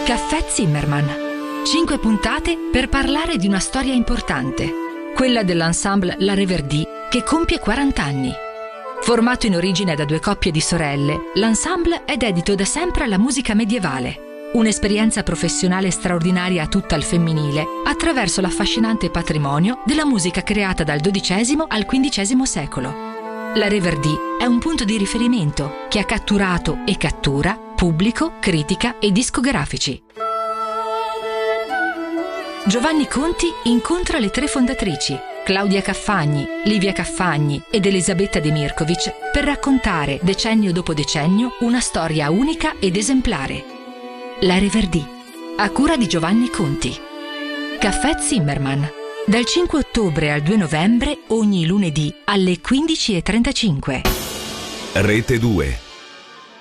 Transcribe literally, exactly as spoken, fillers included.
Caffè Zimmermann. Cinque puntate per parlare di una storia importante, quella dell'ensemble La Reverdit, che compie quaranta anni. Formato in origine da due coppie di sorelle, l'ensemble è dedito da sempre alla musica medievale, un'esperienza professionale straordinaria tutta al femminile, attraverso l'affascinante patrimonio della musica creata dal dodicesimo al quindicesimo secolo. La Reverdit è un punto di riferimento che ha catturato e cattura pubblico, critica e discografici. Giovanni Conti incontra le tre fondatrici, Claudia Caffagni, Livia Caffagni ed Elisabetta De Mirkovic, per raccontare, decennio dopo decennio, una storia unica ed esemplare. La Reverdit, a cura di Giovanni Conti. Caffè Zimmermann, dal cinque ottobre al due novembre, ogni lunedì alle quindici e trentacinque. Rete due.